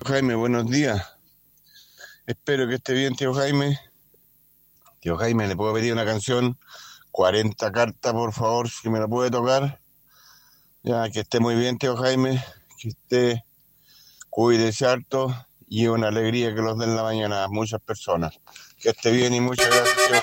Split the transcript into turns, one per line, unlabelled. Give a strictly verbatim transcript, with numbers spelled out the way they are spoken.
Jaime, buenos días. Espero que esté bien, tío Jaime. Tío Jaime, ¿le puedo pedir una canción? Cuarenta cartas, por favor, si me la puede tocar. Ya, que esté muy bien, tío Jaime. Que esté, cuídese harto y una alegría que los den la mañana a muchas personas. Que esté bien y muchas gracias, tío